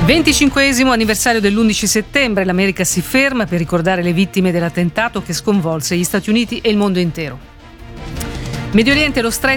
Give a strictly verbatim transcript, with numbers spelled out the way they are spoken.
venticinquesimo anniversario dell'undici settembre, l'America si ferma per ricordare le vittime dell'attentato che sconvolse gli Stati Uniti e il mondo intero. Medio Oriente, lo stretto